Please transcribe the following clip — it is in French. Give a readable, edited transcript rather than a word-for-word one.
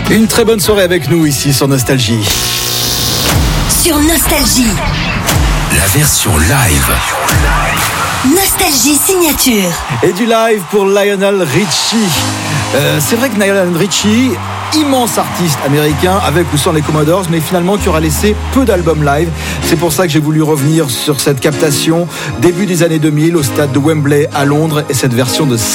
Une très bonne soirée avec nous ici sur Nostalgie. Sur Nostalgie. La version live. Nostalgie signature. Et du live pour Lionel Richie. C'est vrai que Lionel Richie, immense artiste américain avec ou sans les Commodores, mais finalement qui aura laissé peu d'albums live. C'est pour ça que j'ai voulu revenir sur cette captation début des années 2000 au stade de Wembley à Londres et cette version de